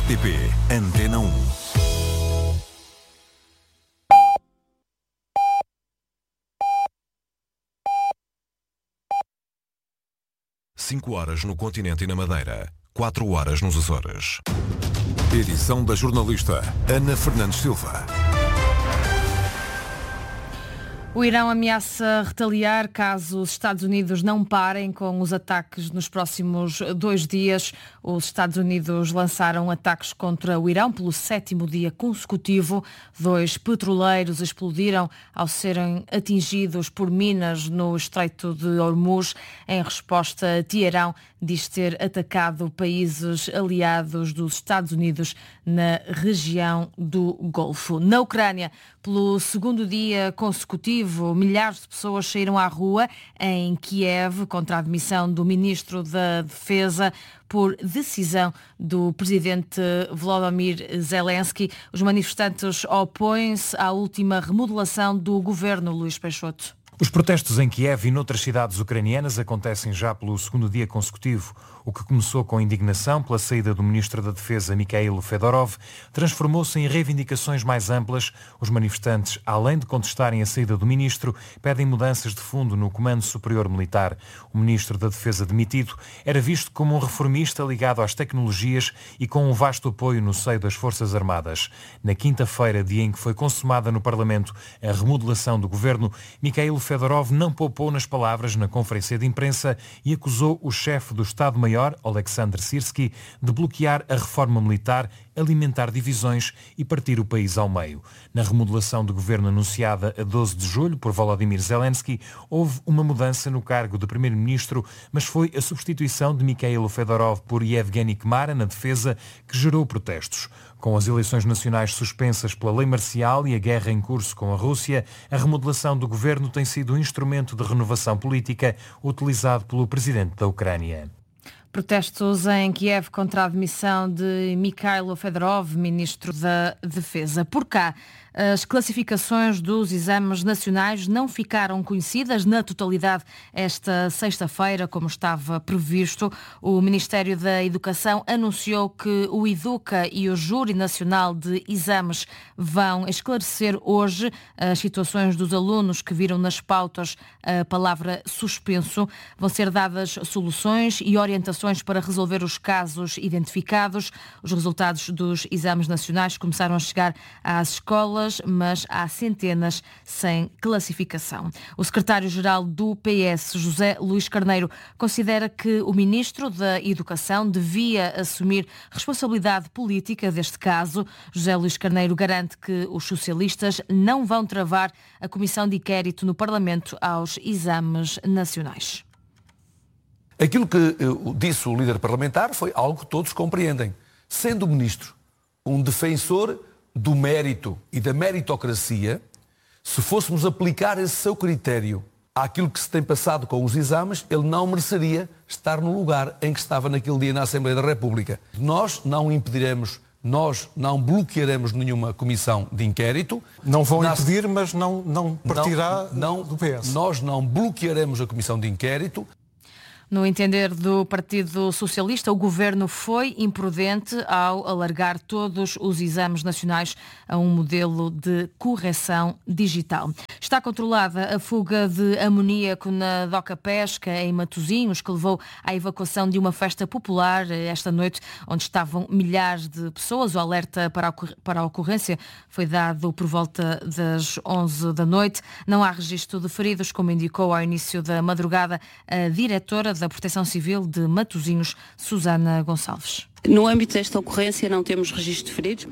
RTP Antena 1. Cinco horas no continente e na Madeira, 4 horas nos Açores. Edição da jornalista Ana Fernandes Silva. O Irão ameaça retaliar caso os Estados Unidos não parem com os ataques nos próximos 2 dias. Os Estados Unidos lançaram ataques contra o Irão pelo 7º dia consecutivo. 2 petroleiros explodiram ao serem atingidos por minas no Estreito de Hormuz. Em resposta, Teherão diz ter atacado países aliados dos Estados Unidos na região do Golfo. Na Ucrânia, pelo 2º dia consecutivo, milhares de pessoas saíram à rua em Kiev contra a admissão do ministro da Defesa por decisão do presidente Volodymyr Zelensky. Os manifestantes opõem-se à última remodelação do governo, Luís Peixoto. Os protestos em Kiev e noutras cidades ucranianas acontecem já pelo 2º dia consecutivo. O que começou com indignação pela saída do ministro da Defesa, Mikhail Fedorov, transformou-se em reivindicações mais amplas. Os manifestantes, além de contestarem a saída do ministro, pedem mudanças de fundo no Comando Superior Militar. O ministro da Defesa demitido era visto como um reformista ligado às tecnologias e com um vasto apoio no seio das Forças Armadas. Na quinta-feira, dia em que foi consumada no Parlamento a remodelação do governo, Mikhail Fedorov não poupou nas palavras na conferência de imprensa e acusou o chefe do Estado-Maior, Oleksandr Syrskyi, de bloquear a reforma militar, alimentar divisões e partir o país ao meio. Na remodelação do governo anunciada a 12 de julho por Volodymyr Zelensky, houve uma mudança no cargo de primeiro-ministro, mas foi a substituição de Mikhail Fedorov por Yevgeny Kmara na defesa que gerou protestos. Com as eleições nacionais suspensas pela lei marcial e a guerra em curso com a Rússia, a remodelação do governo tem sido um instrumento de renovação política utilizado pelo presidente da Ucrânia. Protestos em Kiev contra a admissão de Mikhail Fedorov, ministro da Defesa. Por cá, as classificações dos exames nacionais não ficaram conhecidas na totalidade esta sexta-feira, como estava previsto. O Ministério da Educação anunciou que o Educa e o Júri Nacional de Exames vão esclarecer hoje as situações dos alunos que viram nas pautas a palavra suspenso. Vão ser dadas soluções e orientações para resolver os casos identificados. Os resultados dos exames nacionais começaram a chegar às escolas, mas há centenas sem classificação. O secretário-geral do PS, José Luís Carneiro, considera que o ministro da Educação devia assumir responsabilidade política deste caso. José Luís Carneiro garante que os socialistas não vão travar a comissão de inquérito no Parlamento aos exames nacionais. Aquilo que disse o líder parlamentar foi algo que todos compreendem. Sendo o ministro um defensor do mérito e da meritocracia, se fôssemos aplicar esse seu critério àquilo que se tem passado com os exames, ele não mereceria estar no lugar em que estava naquele dia na Assembleia da República. Nós não impediremos, nós não bloquearemos nenhuma comissão de inquérito. Não vão impedir, mas não partirá do PS. Nós não bloquearemos a comissão de inquérito. No entender do Partido Socialista, o Governo foi imprudente ao alargar todos os exames nacionais a um modelo de correção digital. Está controlada a fuga de amoníaco na Doca Pesca, em Matosinhos, que levou à evacuação de uma festa popular esta noite, onde estavam milhares de pessoas. O alerta para a ocorrência foi dado por volta das 11 da noite. Não há registro de feridos, como indicou ao início da madrugada a diretora da Proteção Civil de Matosinhos, Susana Gonçalves. No âmbito desta ocorrência não temos registro de feridos.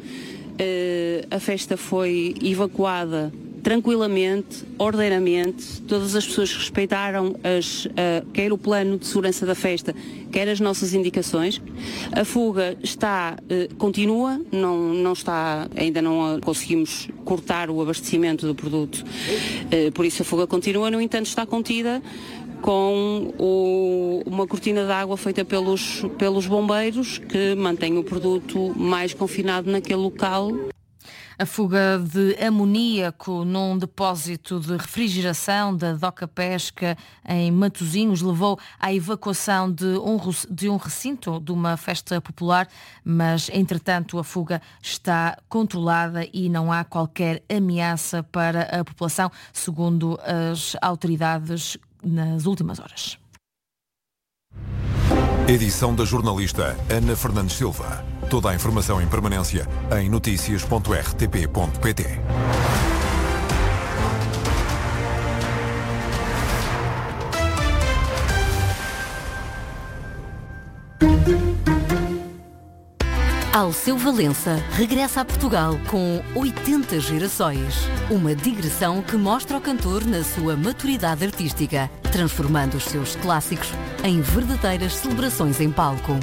A festa foi evacuada tranquilamente, ordeiramente. Todas as pessoas respeitaram quer o plano de segurança da festa, quer as nossas indicações. A fuga continua, não está, ainda não conseguimos cortar o abastecimento do produto, por isso a fuga continua, no entanto está contida com uma cortina de água feita pelos bombeiros, que mantém o produto mais confinado naquele local. A fuga de amoníaco num depósito de refrigeração da Doca Pesca em Matosinhos levou à evacuação de um recinto de uma festa popular, mas entretanto a fuga está controlada e não há qualquer ameaça para a população, segundo as autoridades nas últimas horas. Edição da jornalista Ana Fernandes Silva. Toda a informação em permanência em noticias.rtp.pt. Alceu Valença regressa a Portugal com 80 gerações. Uma digressão que mostra o cantor na sua maturidade artística, transformando os seus clássicos em verdadeiras celebrações em palco.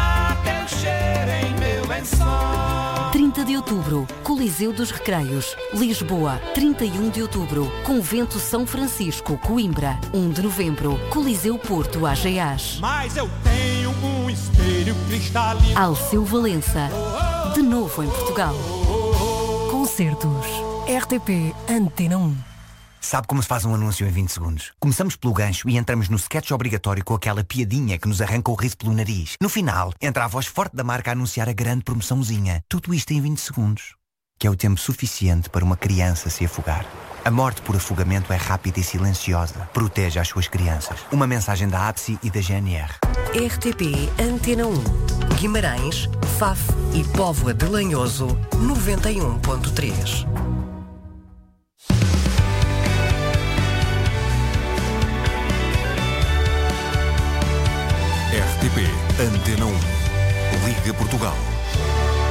30 de outubro, Coliseu dos Recreios, Lisboa. 31 de outubro, Convento São Francisco, Coimbra. 1 de novembro, Coliseu Porto, AGAs. Mas eu tenho um espelho cristalino. Alceu Valença, de novo em Portugal. Concertos. RTP Antena 1. Sabe como se faz um anúncio em 20 segundos? Começamos pelo gancho e entramos no sketch obrigatório com aquela piadinha que nos arranca o riso pelo nariz. No final, entra a voz forte da marca a anunciar a grande promoçãozinha. Tudo isto em 20 segundos. Que é o tempo suficiente para uma criança se afogar. A morte por afogamento é rápida e silenciosa. Proteja as suas crianças. Uma mensagem da APSI e da GNR. RTP Antena 1. Guimarães, Faf e Póvoa de Lanhoso, 91.3.